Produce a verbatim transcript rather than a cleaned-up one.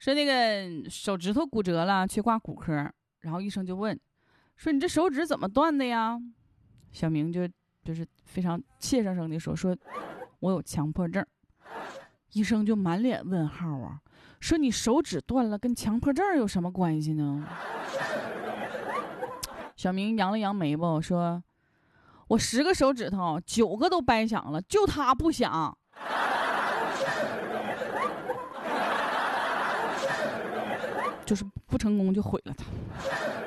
说那个手指头骨折了，去挂骨科，然后医生就问，说你这手指怎么断的呀？小明就就是非常怯生生的说，说我有强迫症。医生就满脸问号啊，说你手指断了跟强迫症有什么关系呢？小明扬了扬眉毛说，我十个手指头九个都掰响了，就他不响。就是不成功就毁了他。